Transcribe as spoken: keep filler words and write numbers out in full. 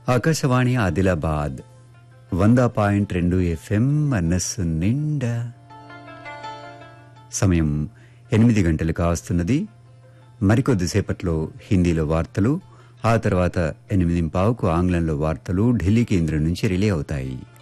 ఆకాశవాణి ఆదిలాబాద్ వంద పాయింట్ రెండు ఎఫ్ఎం మనస్సు నిండా. సమయం ఎనిమిది గంటలు కావస్తున్నది. మరికొద్దిసేపట్లో హిందీలో వార్తలు, ఆ తర్వాత ఎనిమిది పావుకు ఆంగ్లంలో వార్తలు ఢిల్లీ కేంద్రం నుంచి రిలే అవుతాయి.